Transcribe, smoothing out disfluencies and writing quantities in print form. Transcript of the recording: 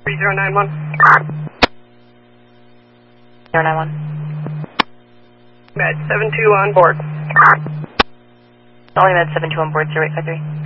3091. 091. Med 72 on board. Solid Med 72 on board, 0853.